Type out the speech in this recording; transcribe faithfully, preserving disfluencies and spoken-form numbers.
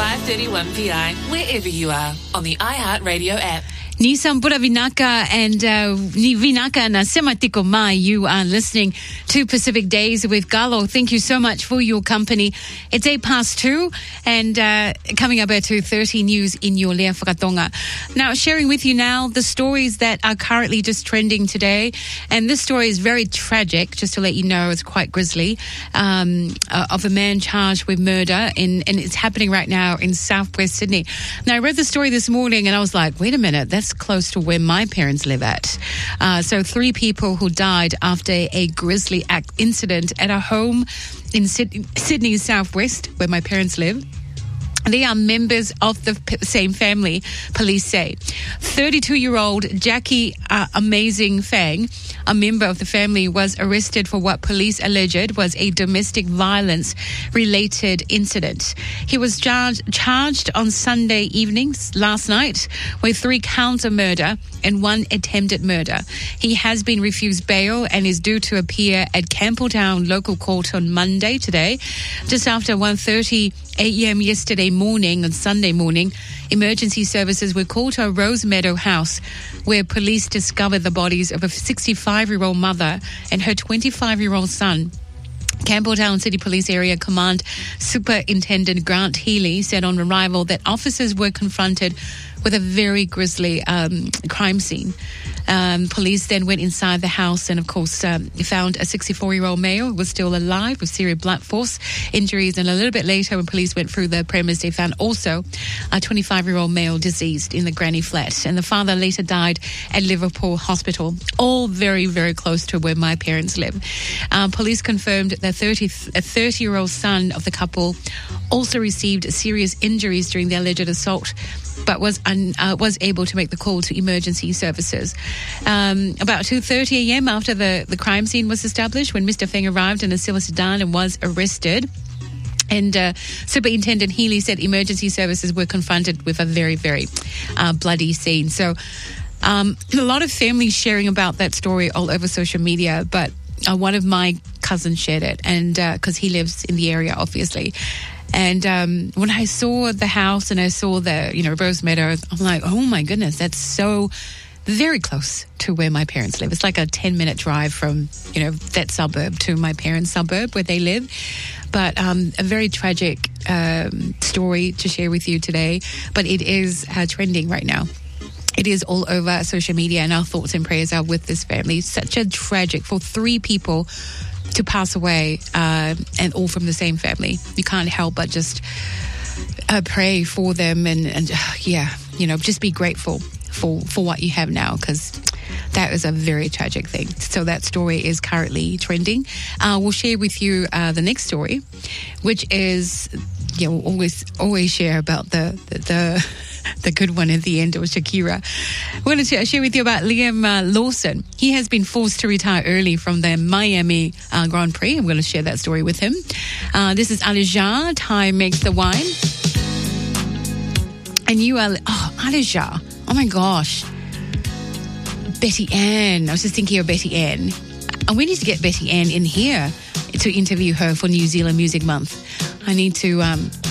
five thirty-one P I, wherever you are, on the iHeartRadio app. Ni Sambura Vinaka and uh, Ni Vinaka na Sematiko Mai. You are listening to Pacific Days with Galo. Thank you so much for your company. It's eight past two, and uh, coming up at two thirty, news in your Lea Whakatonga. Now, sharing with you now the stories that are currently just trending today. And this story is very tragic, just to let you know, it's quite grisly, um, uh, of a man charged with murder, in, and it's happening right now in southwest Sydney. Now, I read the story this morning and I was like, wait a minute, that's close to where my parents live at. Uh, so three people who died after a grisly act incident at a home in Sydney, Sydney's southwest, where my parents live. They are members of the p- same family, police say. thirty-two-year-old Jackie uh, Amazing Fang, a member of the family, was arrested for what police alleged was a domestic violence-related incident. He was charged, charged on Sunday evening, last night, with three counts of murder and one attempted murder. He has been refused bail and is due to appear at Campbelltown Local Court on Monday, today. Just after one thirty a.m. yesterday morning, on Sunday morning, emergency services were called to a Rosemeadow house where police discovered the bodies of a sixty-five-year-old mother and her twenty-five-year-old son. Campbelltown City Police Area Command Superintendent Grant Healy said on arrival that officers were confronted with a very grisly um, crime scene. Um, police then went inside the house and, of course, um, found a sixty-four-year-old male who was still alive with serious blunt force injuries. And a little bit later, when police went through the premise, they found also a twenty-five-year-old male deceased in the granny flat. And the father later died at Liverpool Hospital, all very, very close to where my parents live. Uh, police confirmed that thirty, a thirty-year-old son of the couple also received serious injuries during the alleged assault, but was un, uh, was able to make the call to emergency services. Um, about two thirty a.m. after the, the crime scene was established, when Mister Feng arrived in a silver sedan and was arrested. And uh, Superintendent Healy said emergency services were confronted with a very, very uh, bloody scene. So um, a lot of families sharing about that story all over social media, but uh, one of my cousins shared it, and because uh, he lives in the area, obviously. And um, when I saw the house and I saw the, you know, Rosemeadow, I'm like, oh my goodness, that's so very close to where my parents live. It's like a ten-minute drive from, you know, that suburb to my parents' suburb where they live. But um, a very tragic um, story to share with you today. But it is uh, trending right now. It is all over social media, and our thoughts and prayers are with this family. Such a tragic for three people to pass away, uh, and all from the same family. You can't help but just uh, pray for them and, and uh, yeah, you know, just be grateful for, for what you have now, because that is a very tragic thing. So that story is currently trending. Uh, we'll share with you uh, the next story, which is, yeah, we'll always, always share about the, the, the the good one at the end, was Shakira. We're going to share with you about Liam uh, Lawson. He has been forced to retire early from the Miami uh, Grand Prix. I'm going to share that story with him. Uh, this is Elijah, Time Makes the Wine. And you are, oh, Elijah, oh my gosh. Betty Ann. I was just thinking of Betty Ann. And we need to get Betty Ann in here to interview her for New Zealand Music Month. I need to um,